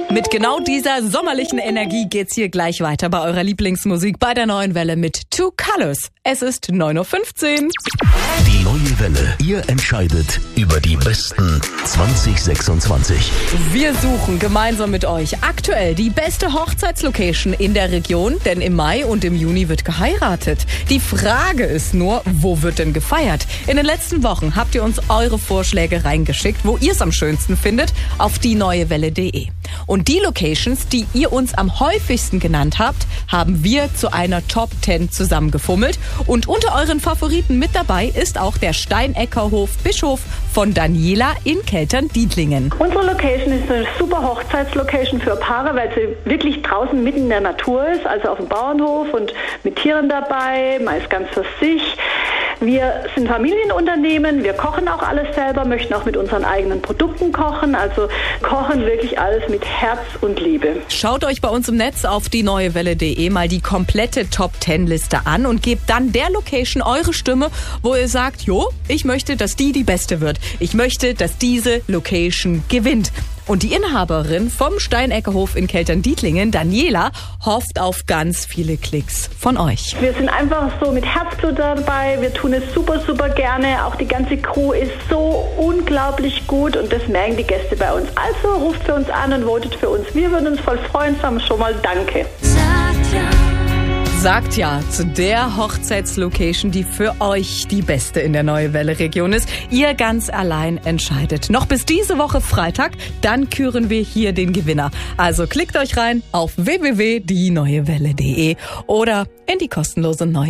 Mit genau dieser sommerlichen Energie geht's hier gleich weiter bei eurer Lieblingsmusik bei der Neuen Welle mit Two Colors. Es ist 9.15 Uhr. Die Neue Welle. Ihr entscheidet über die besten 2026. Wir suchen gemeinsam mit euch aktuell die beste Hochzeitslocation in der Region, denn im Mai und im Juni wird geheiratet. Die Frage ist nur, wo wird denn gefeiert? In den letzten Wochen habt ihr uns eure Vorschläge reingeschickt, wo ihr es am schönsten findet, auf dieneuewelle.de. Und die Locations, die ihr uns am häufigsten genannt habt, haben wir zu einer Top 10 zusammengefummelt. Und unter euren Favoriten mit dabei ist auch der Steineckerhof Bischof von Daniela in Keltern-Dietlingen. Unsere Location ist eine super Hochzeitslocation für Paare, weil sie wirklich draußen mitten in der Natur ist, also auf dem Bauernhof und mit Tieren dabei, meist ganz für sich. Wir sind Familienunternehmen, wir kochen auch alles selber, möchten auch mit unseren eigenen Produkten kochen, also kochen wirklich alles mit Herz und Liebe. Schaut euch bei uns im Netz auf dieneuewelle.de mal die komplette Top-10-Liste an und gebt dann der Location eure Stimme, wo ihr sagt, jo, ich möchte, dass die beste wird. Ich möchte, dass diese Location gewinnt. Und die Inhaberin vom Steineckerhof in Keltern-Dietlingen, Daniela, hofft auf ganz viele Klicks von euch. Wir sind einfach so mit Herzblut dabei, wir tun es super, super gerne. Auch die ganze Crew ist so unglaublich gut und das merken die Gäste bei uns. Also ruft für uns an und votet für uns. Wir würden uns voll freuen, sagen schon mal Danke. Sagt ja zu der Hochzeitslocation, die für euch die beste in der Neue Welle Region ist. Ihr ganz allein entscheidet. Noch bis diese Woche Freitag, dann küren wir hier den Gewinner. Also klickt euch rein auf www.dieneuewelle.de oder in die kostenlose Neue